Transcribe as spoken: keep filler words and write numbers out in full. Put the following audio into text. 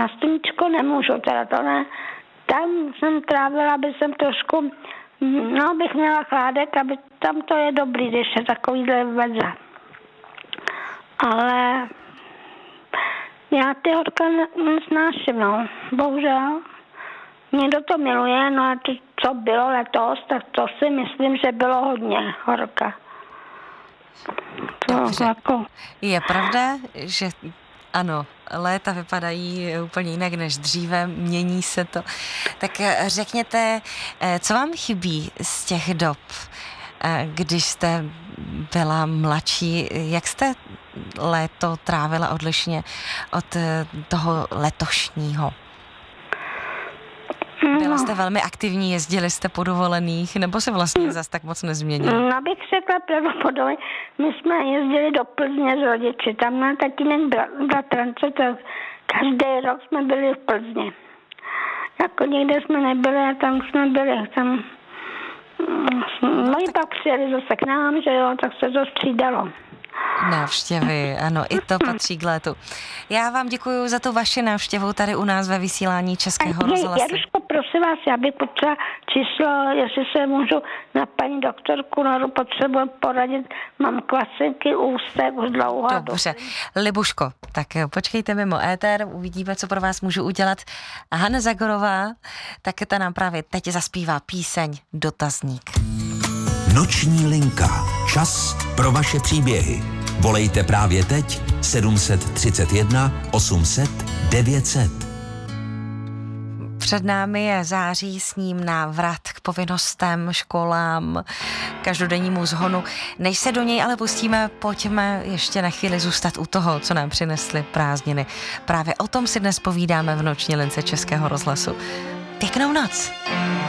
Na sluníčko nemůžu, teda to ne. Tam jsem trávila, aby jsem trošku, no, bych měla chládek, aby tam to je dobrý, když je takovýhle vedle. Ale já ty horka nesnáším, no, bohužel. Někdo to miluje, no a to, co bylo letos, tak to si myslím, že bylo hodně horka. To jako... Je pravda, že ano, léta vypadají úplně jinak než dříve, mění se to. Tak řekněte, co vám chybí z těch dob, když jste byla mladší, jak jste léto trávila odlišně od toho letošního? Byla jste velmi aktivní, jezdili jste po dovolených, nebo se vlastně zas tak moc nezměnilo? No, bych řekla pravděpodobně, my jsme jezdili do Plzně s rodiči, tam má tatínek bratrance, tak každý rok jsme byli v Plzni. Jako někde jsme nebyli a tam jsme byli, tam, no i pak přijeli zase k nám, že jo, tak se to střídalo. Návštěvy, ano, i to patří k létu. Já vám děkuji za tu vaši návštěvu tady u nás ve vysílání Českého rozhlasu. Jaruško, prosím vás, já bych potřeba číslo, jestli se můžu na paní doktorku Noru potřebuji poradit, mám kvasinky, ústek už dlouho. Dobře, Libuško, tak počkejte mimo éter, uvidíme, co pro vás můžu udělat. A Hana Zagorová, tak ta nám právě teď zaspívá píseň Dotazník. Noční linka. Čas pro vaše příběhy. Volejte právě teď sedm set třicet jedna osm set devět set. Před námi je září, s ním návrat k povinnostem, školám, každodennímu zhonu. Než se do něj ale pustíme, pojďme ještě na chvíli zůstat u toho, co nám přinesly prázdniny. Právě o tom si dnes povídáme v noční lince Českého rozhlasu. Pěknou noc.